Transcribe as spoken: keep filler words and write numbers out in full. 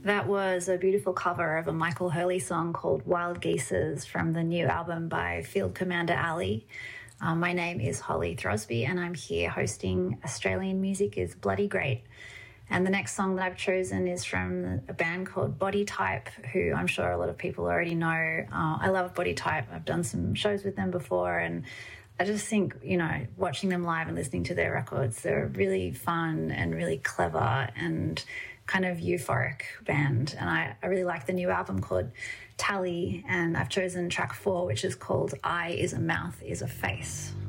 That was a beautiful cover of a Michael Hurley song called Wild Geeses from the new album by Field Commander Ali. Um, my name is Holly Throsby and I'm here hosting Australian Music is Bloody Great. And the next song that I've chosen is from a band called Body Type, who I'm sure a lot of people already know. Uh, I love Body Type. I've done some shows with them before, and I just think, you know, watching them live and listening to their records, they're really fun and really clever and kind of euphoric band. And I, I really like the new album called Tally, and I've chosen track four, which is called Eye is a Mouth is a Face.